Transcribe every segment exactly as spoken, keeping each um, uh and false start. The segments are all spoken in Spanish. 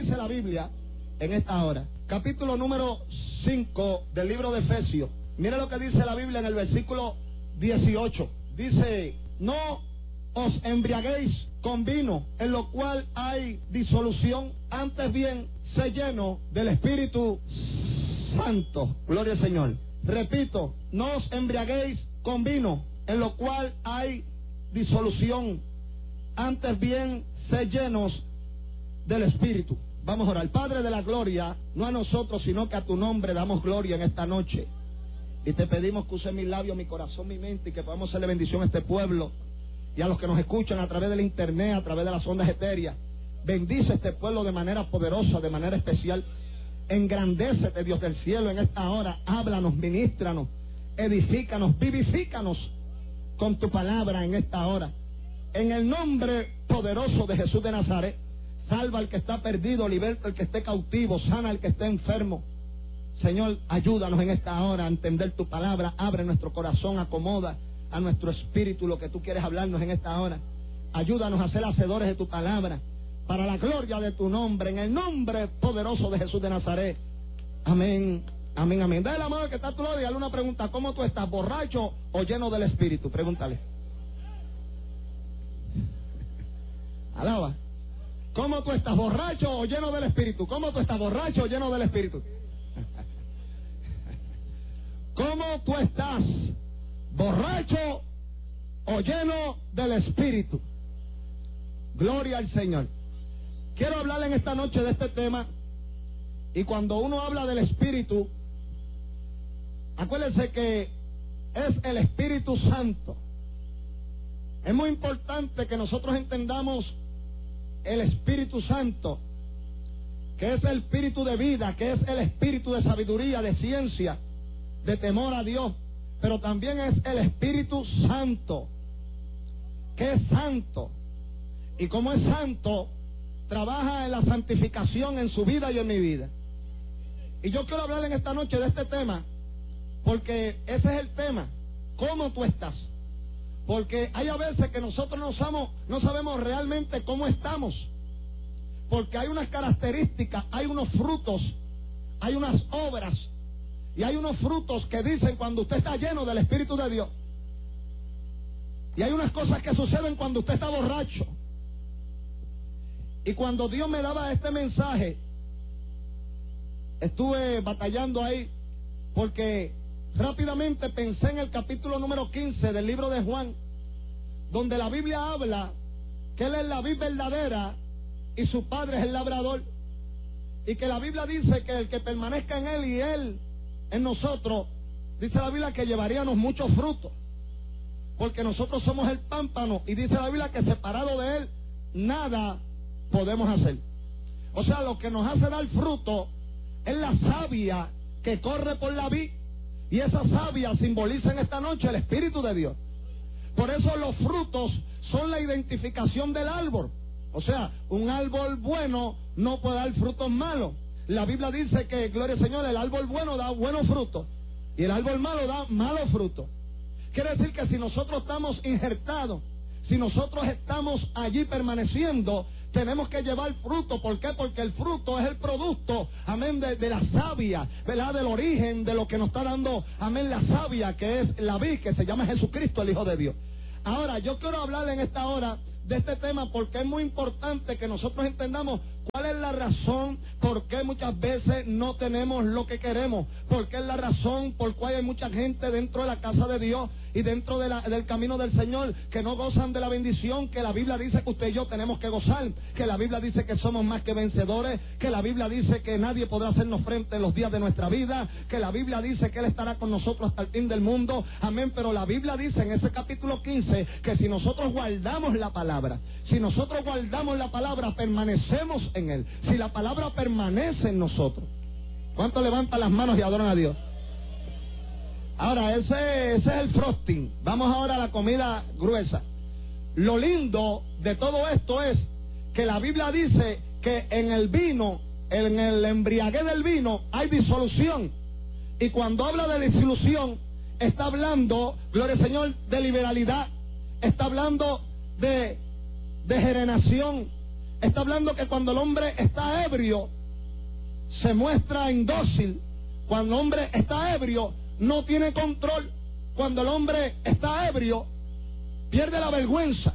dice la Biblia en esta hora. Capítulo número cinco del libro de Efesios. Mire lo que dice la Biblia en el versículo dieciocho. Dice: no os embriaguéis con vino, en lo cual hay disolución, antes bien, sé lleno del Espíritu Santo. Gloria al Señor. Repito, no os embriaguéis con vino, en lo cual hay disolución, antes bien, sé llenos del Espíritu. Vamos a orar. Padre de la gloria, no a nosotros, sino que a tu nombre damos gloria en esta noche. Y te pedimos que use mis labios, mi corazón, mi mente, y que podamos hacerle bendición a este pueblo y a los que nos escuchan a través del internet, a través de las ondas etéreas. Bendice este pueblo de manera poderosa, de manera especial. Engrandécete, Dios del cielo, en esta hora. Háblanos, ministranos, edifícanos, vivifícanos con tu palabra en esta hora. En el nombre poderoso de Jesús de Nazaret, salva al que está perdido, liberta al que esté cautivo, sana al que esté enfermo. Señor, ayúdanos en esta hora a entender tu palabra. Abre nuestro corazón, acomoda a nuestro espíritu lo que tú quieres hablarnos en esta hora. Ayúdanos a ser hacedores de tu palabra, para la gloria de tu nombre, en el nombre poderoso de Jesús de Nazaret. Amén, amén, amén. Dale la mano que está a tu lado y dale una pregunta: ¿cómo tú estás, borracho o lleno del Espíritu? Pregúntale. Alaba. ¿Cómo tú estás, borracho o lleno del Espíritu? ¿Cómo tú estás, borracho o lleno del Espíritu? ¿Cómo tú estás, borracho o lleno del Espíritu? Gloria al Señor. Quiero hablar en esta noche de este tema. Y cuando uno habla del Espíritu, acuérdense que es el Espíritu Santo. Es muy importante que nosotros entendamos el Espíritu Santo, que es el Espíritu de vida, que es el Espíritu de sabiduría, de ciencia, de temor a Dios, pero también es el Espíritu Santo, que es santo. Y como es santo, trabaja en la santificación en su vida y en mi vida. Y yo quiero hablar en esta noche de este tema, porque ese es el tema: ¿cómo tú estás? Porque hay a veces que nosotros no sabemos, no sabemos realmente cómo estamos, porque hay unas características, hay unos frutos, hay unas obras, y hay unos frutos que dicen cuando usted está lleno del Espíritu de Dios. Y hay unas cosas que suceden cuando usted está borracho. Y cuando Dios me daba este mensaje, estuve batallando ahí, porque rápidamente pensé en el capítulo número quince del libro de Juan, donde la Biblia habla que Él es la vid verdadera y su Padre es el labrador, y que la Biblia dice que el que permanezca en Él y Él en nosotros, dice la Biblia que llevaríamos muchos frutos, porque nosotros somos el pámpano, y dice la Biblia que separado de Él nada podemos hacer. O sea, lo que nos hace dar fruto es la savia que corre por la vid, y esa savia simboliza en esta noche el Espíritu de Dios. Por eso los frutos son la identificación del árbol. O sea, un árbol bueno no puede dar frutos malos. La Biblia dice que, gloria al Señor, el árbol bueno da buenos frutos y el árbol malo da malos frutos. Quiere decir que si nosotros estamos injertados, si nosotros estamos allí permaneciendo, tenemos que llevar fruto. ¿Por qué? Porque el fruto es el producto, amén, de, de la savia, ¿verdad? Del origen de lo que nos está dando, amén, la savia, que es la vid, que se llama Jesucristo, el Hijo de Dios. Ahora, yo quiero hablar en esta hora de este tema, porque es muy importante que nosotros entendamos cuál es la razón por qué muchas veces no tenemos lo que queremos, por qué es la razón por cual hay mucha gente dentro de la casa de Dios y dentro de la, del camino del Señor que no gozan de la bendición que la Biblia dice que usted y yo tenemos que gozar, que la Biblia dice que somos más que vencedores, que la Biblia dice que nadie podrá hacernos frente en los días de nuestra vida, que la Biblia dice que Él estará con nosotros hasta el fin del mundo, amén. Pero la Biblia dice en ese capítulo quince que si nosotros guardamos la palabra, si nosotros guardamos la palabra, permanecemos en Él. Si la palabra permanece en nosotros, ¿cuántos levantan las manos y adoran a Dios? Ahora, ese, ese es el frosting. Vamos ahora a la comida gruesa. Lo lindo de todo esto es que la Biblia dice que en el vino, en el embriaguez del vino, hay disolución. Y cuando habla de disolución, está hablando, gloria al Señor, de liberalidad. Está hablando de, de generación. está hablando que cuando el hombre está ebrio, se muestra indócil. Cuando el hombre está ebrio, no tiene control. Cuando el hombre está ebrio, pierde la vergüenza.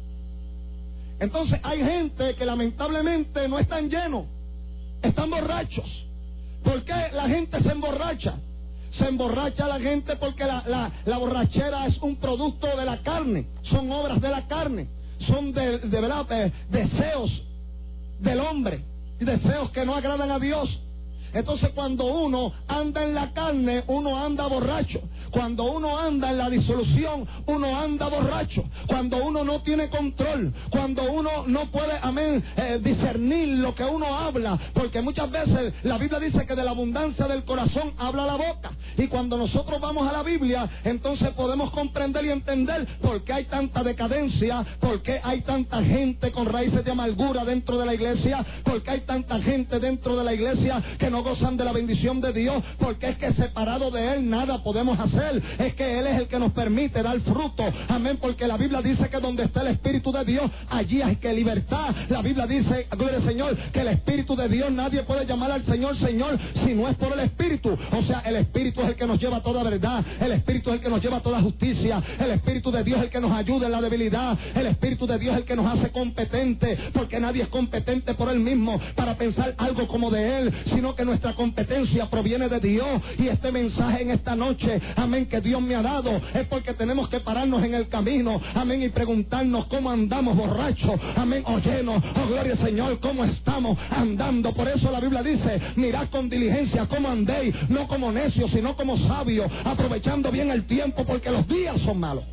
Entonces hay gente que lamentablemente no están llenos, están borrachos. ¿Por qué la gente se emborracha? Se emborracha la gente porque la, la, la borrachera es un producto de la carne, son obras de la carne, son de, de verdad de, deseos del hombre, deseos que no agradan a Dios. Entonces cuando uno anda en la carne, uno anda borracho. Cuando uno anda en la disolución, uno anda borracho. Cuando uno no tiene control, cuando uno no puede, amén, eh, discernir lo que uno habla, porque muchas veces la Biblia dice que de la abundancia del corazón habla la boca. Y cuando nosotros vamos a la Biblia, entonces podemos comprender y entender por qué hay tanta decadencia, por qué hay tanta gente con raíces de amargura dentro de la iglesia, por qué hay tanta gente dentro de la iglesia que no gozan de la bendición de Dios, porque es que separado de Él nada podemos hacer. Es que Él es el que nos permite dar fruto, amén, porque la Biblia dice que donde está el Espíritu de Dios, allí hay que libertad. La Biblia dice, gloria al Señor, que el Espíritu de Dios, nadie puede llamar al Señor Señor si no es por el Espíritu. O sea, el Espíritu es el que nos lleva a toda verdad, el Espíritu es el que nos lleva a toda justicia, el Espíritu de Dios es el que nos ayuda en la debilidad, el Espíritu de Dios es el que nos hace competente, porque nadie es competente por Él mismo para pensar algo como de Él, sino que nuestra competencia proviene de Dios. Y este mensaje en esta noche, amén, que Dios me ha dado, es porque tenemos que pararnos en el camino, amén, y preguntarnos cómo andamos, borrachos, amén, o llenos, oh gloria al Señor, cómo estamos andando. Por eso la Biblia dice, mirad con diligencia cómo andéis, no como necios, sino como sabios, aprovechando bien el tiempo, porque los días son malos.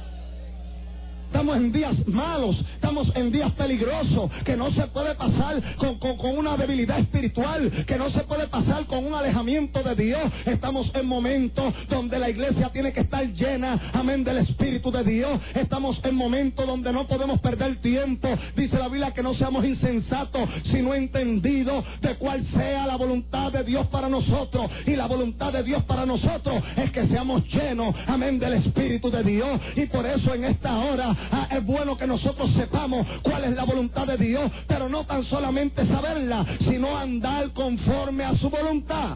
Estamos en días malos, estamos en días peligrosos, que no se puede pasar con, con, con una debilidad espiritual, que no se puede pasar con un alejamiento de Dios. Estamos en momentos donde la iglesia tiene que estar llena, amén, del Espíritu de Dios. Estamos en momentos donde no podemos perder tiempo. Dice la Biblia que no seamos insensatos, sino entendidos de cuál sea la voluntad de Dios para nosotros. Y la voluntad de Dios para nosotros es que seamos llenos, amén, del Espíritu de Dios. Y por eso en esta hora, Ah, es bueno que nosotros sepamos cuál es la voluntad de Dios, pero no tan solamente saberla, sino andar conforme a su voluntad.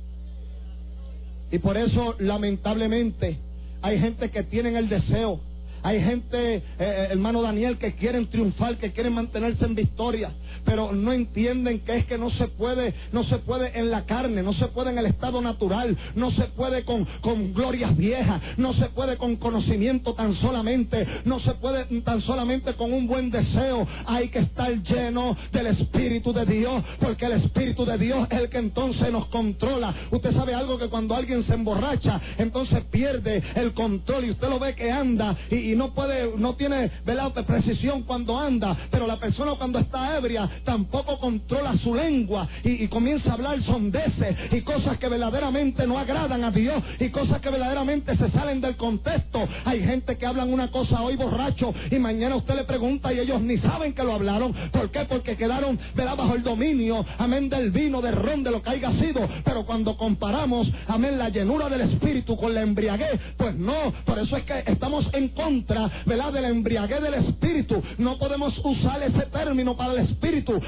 Y por eso, lamentablemente, hay gente que tienen el deseo, hay gente, eh, hermano Daniel, que quieren triunfar, que quieren mantenerse en victoria, pero no entienden que es que no se puede, no se puede en la carne, no se puede en el estado natural, no se puede con, con glorias viejas, no se puede con conocimiento tan solamente, no se puede tan solamente con un buen deseo. Hay que estar lleno del Espíritu de Dios, porque el Espíritu de Dios es el que entonces nos controla. Usted sabe algo, que cuando alguien se emborracha, entonces pierde el control, y usted lo ve que anda y, y no puede, no tiene, ¿verdad?, precisión cuando anda. Pero la persona cuando está ebria tampoco controla su lengua y, y comienza a hablar sondeces y cosas que verdaderamente no agradan a Dios, y cosas que verdaderamente se salen del contexto. Hay gente que hablan una cosa hoy borracho y mañana usted le pregunta y ellos ni saben que lo hablaron. ¿Por qué? Porque quedaron, ¿verdad?, bajo el dominio, amén, del vino, del ron, de lo que haya sido. Pero cuando comparamos, amén, la llenura del Espíritu con la embriaguez, pues no. Por eso es que estamos en contra, ¿verdad?, de la embriaguez del Espíritu. No podemos usar ese término para el Espíritu,